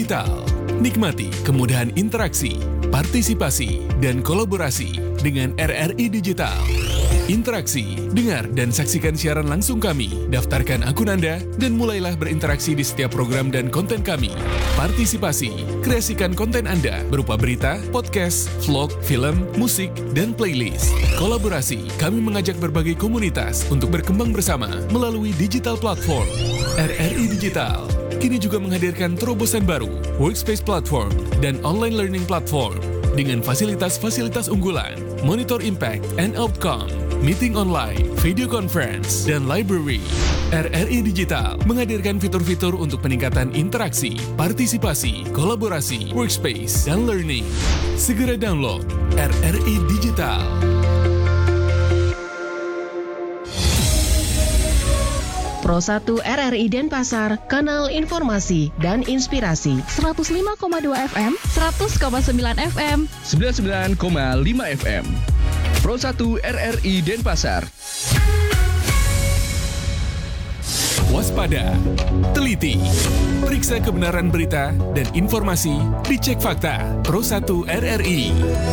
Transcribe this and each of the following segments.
Digital. Nikmati kemudahan interaksi, partisipasi, dan kolaborasi dengan RRI Digital. Interaksi, dengar dan saksikan siaran langsung kami, daftarkan akun Anda, dan mulailah berinteraksi di setiap program dan konten kami. Partisipasi, kreasikan konten Anda berupa berita, podcast, vlog, film, musik, dan playlist. Kolaborasi, kami mengajak berbagai komunitas untuk berkembang bersama melalui digital platform. RRI Digital kini juga menghadirkan terobosan baru, workspace platform, dan online learning platform dengan fasilitas-fasilitas unggulan, monitor impact and outcome, meeting online, video conference, dan library. RRI Digital menghadirkan fitur-fitur untuk peningkatan interaksi, partisipasi, kolaborasi, workspace, dan learning. Segera download RRI Digital. Pro 1 RRI Denpasar, kanal informasi dan inspirasi. 105,2 FM, 100,9 FM, 99,5 FM. Pro 1 RRI Denpasar. Waspada, teliti, periksa kebenaran berita dan informasi, dicek fakta. Pro 1 RRI.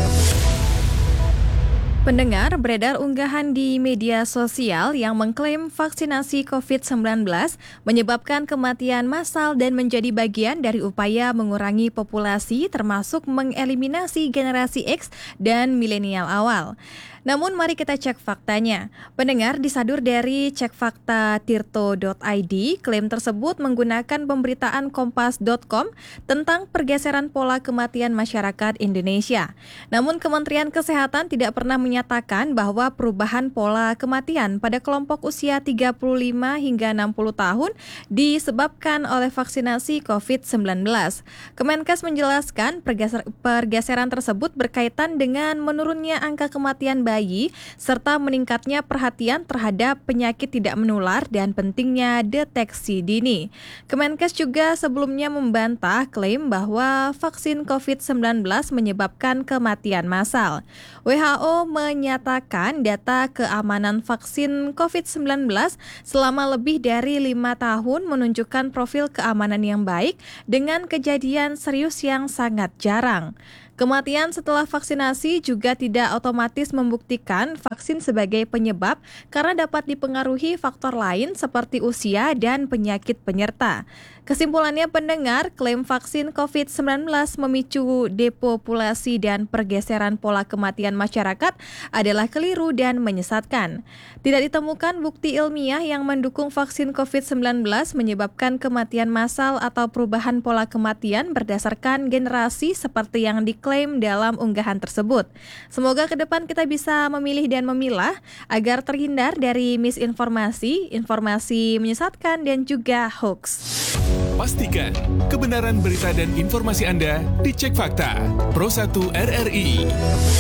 Pendengar, beredar unggahan di media sosial yang mengklaim vaksinasi COVID-19 menyebabkan kematian massal dan menjadi bagian dari upaya mengurangi populasi termasuk mengeliminasi generasi X dan milenial awal. Namun mari kita cek faktanya. Pendengar, disadur dari cekfakta.tirto.id, klaim tersebut menggunakan pemberitaan kompas.com tentang pergeseran pola kematian masyarakat Indonesia. Namun Kementerian Kesehatan tidak pernah menyatakan bahwa perubahan pola kematian pada kelompok usia 35 hingga 60 tahun disebabkan oleh vaksinasi COVID-19. Kemenkes menjelaskan pergeseran tersebut berkaitan dengan menurunnya angka kematian bayi serta meningkatnya perhatian terhadap penyakit tidak menular dan pentingnya deteksi dini. Kemenkes juga sebelumnya membantah klaim bahwa vaksin COVID-19 menyebabkan kematian massal. WHO menyatakan data keamanan vaksin COVID-19 selama lebih dari 5 tahun menunjukkan profil keamanan yang baik dengan kejadian serius yang sangat jarang. Kematian setelah vaksinasi juga tidak otomatis membuktikan vaksin sebagai penyebab karena dapat dipengaruhi faktor lain seperti usia dan penyakit penyerta. Kesimpulannya pendengar, klaim vaksin COVID-19 memicu depopulasi dan pergeseran pola kematian masyarakat adalah keliru dan menyesatkan. Tidak ditemukan bukti ilmiah yang mendukung vaksin COVID-19 menyebabkan kematian massal atau perubahan pola kematian berdasarkan generasi seperti yang diklaim dalam unggahan tersebut. Semoga ke depan kita bisa memilih dan memilah agar terhindar dari misinformasi, informasi menyesatkan, dan juga hoax. Pastikan kebenaran berita dan informasi Anda dicek fakta. Pro 1 RRI.